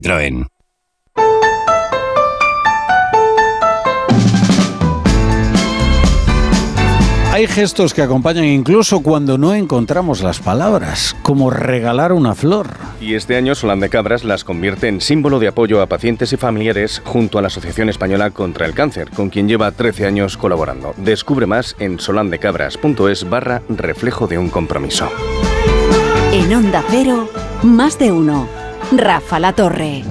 Citroën. Hay gestos que acompañan incluso cuando no encontramos las palabras, como regalar una flor. Y este año Solán de Cabras las convierte en símbolo de apoyo a pacientes y familiares junto a la Asociación Española contra el Cáncer, con quien lleva 13 años colaborando. Descubre más en solandecabras.es/reflejo de un compromiso. En Onda Cero, más de uno. Rafa Latorre.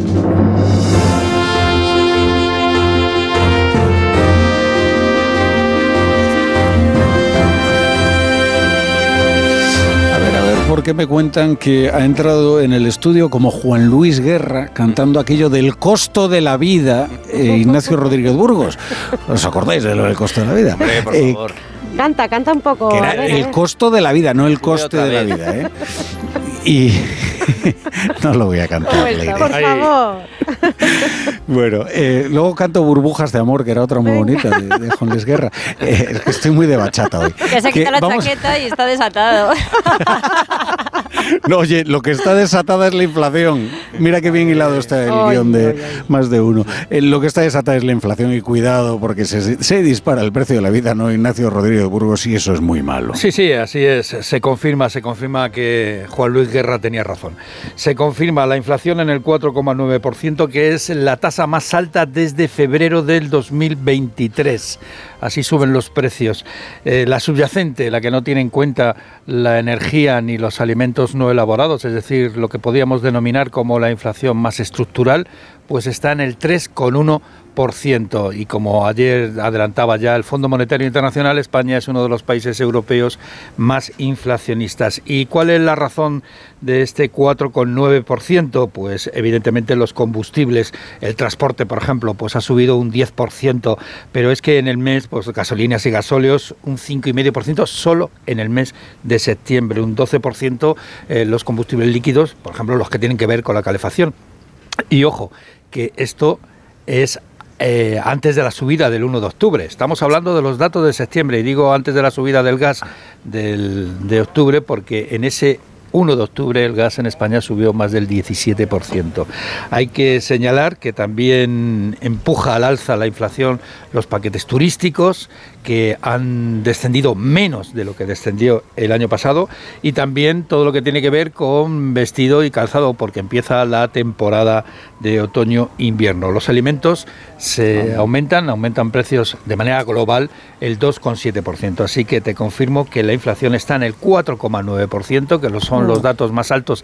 ¿Por qué me cuentan que ha entrado en el estudio como Juan Luis Guerra cantando aquello del costo de la vida, Ignacio Rodríguez Burgos? ¿Os acordáis de lo del costo de la vida? Hombre, por favor. Canta un poco. Que era el costo de la vida, no el coste de la vida, ¿eh? Y no lo voy a cantar. Por favor. Bueno, luego canto Burbujas de Amor, que era otra muy bonita de Juan Luis Guerra. Es que estoy muy de bachata hoy. Ya se quita la chaqueta y está desatado. No, oye, lo que está desatada es la inflación. Mira qué bien hilado está el guión de más de uno. Lo que está desatada es la inflación y cuidado porque se dispara el precio de la vida, ¿no, Ignacio Rodríguez Burgos? Y eso es muy malo. Sí, así es. Se confirma que Juan Luis Guerra tenía razón. Se confirma la inflación en el 4,9%, que es la tasa más alta desde febrero del 2023. Así suben los precios. La subyacente, la que no tiene en cuenta la energía ni los alimentos no elaborados, es decir, lo que podríamos denominar como la inflación más estructural, pues está en el 3,1%. Y como ayer adelantaba ya el Fondo Monetario Internacional, España es uno de los países europeos más inflacionistas. ¿Y cuál es la razón de este 4,9%? Pues evidentemente los combustibles, el transporte, por ejemplo, pues ha subido un 10%, pero es que en el mes, pues gasolinas y gasóleos un 5,5% solo en el mes de septiembre, un 12% los combustibles líquidos, por ejemplo, los que tienen que ver con la calefacción. Y ojo, que esto es antes de la subida del 1 de octubre. Estamos hablando de los datos de septiembre, y digo antes de la subida del gas de octubre, porque en ese 1 de octubre el gas en España subió más del 17%. Hay que señalar que también empuja al alza la inflación los paquetes turísticos, que han descendido menos de lo que descendió el año pasado, y también todo lo que tiene que ver con vestido y calzado, porque empieza la temporada de otoño-invierno. Los alimentos aumentan precios de manera global el 2,7%, así que te confirmo que la inflación está en el 4,9%, que son los datos más altos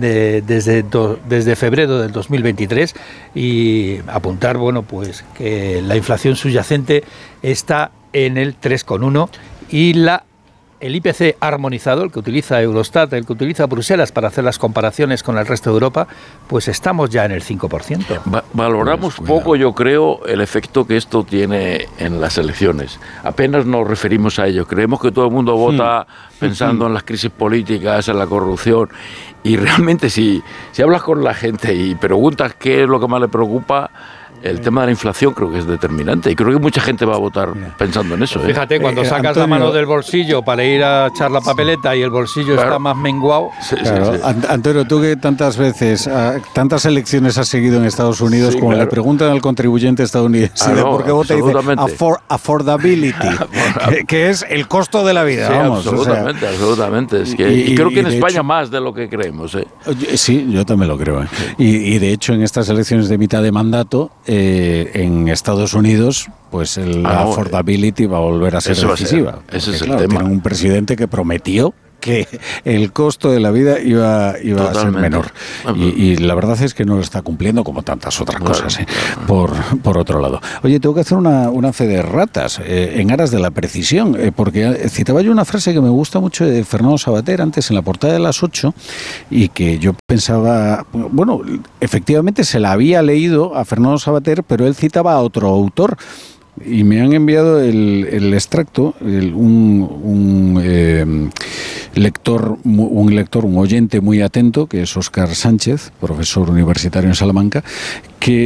desde febrero del 2023, y apuntar, bueno, pues que la inflación subyacente está en el 3,1%, y el IPC armonizado, el que utiliza Eurostat, el que utiliza Bruselas para hacer las comparaciones con el resto de Europa, pues estamos ya en el 5%. Valoramos poco, yo creo, el efecto que esto tiene en las elecciones. Apenas nos referimos a ello. Creemos que todo el mundo vota pensando en las crisis políticas, en la corrupción, y realmente si hablas con la gente y preguntas qué es lo que más le preocupa, el tema de la inflación creo que es determinante, y creo que mucha gente va a votar pensando en eso. Fíjate, cuando sacas Antonio, la mano del bolsillo para ir a echar la papeleta y el bolsillo está más menguado. Claro. Sí. Antonio, tú que tantas veces, tantas elecciones has seguido en Estados Unidos, cuando le preguntan al contribuyente estadounidense por qué vota, dice affordability, que es el costo de la vida. Vamos, absolutamente. Es que, y creo que en España hecho, más de lo que creemos. Sí, yo también lo creo. Y de hecho, en estas elecciones de mitad de mandato, en Estados Unidos, pues la affordability va a volver a ser decisiva. Ese es el tema. Tienen un presidente que prometió que el costo de la vida iba a ser menor. Y la verdad es que no lo está cumpliendo, como tantas otras cosas, por otro lado. Oye, tengo que hacer una fe de ratas en aras de la precisión, porque citaba yo una frase que me gusta mucho de Fernando Savater antes en la portada de las 8, y que yo pensaba, bueno, efectivamente se la había leído a Fernando Savater, pero él citaba a otro autor. Y me han enviado el extracto, un oyente muy atento, que es Óscar Sánchez, profesor universitario en Salamanca,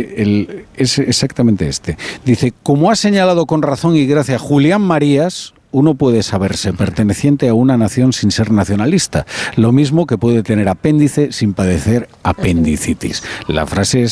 que es exactamente este. Dice: como ha señalado con razón y gracia Julián Marías, uno puede saberse perteneciente a una nación sin ser nacionalista, lo mismo que puede tener apéndice sin padecer apendicitis. La frase es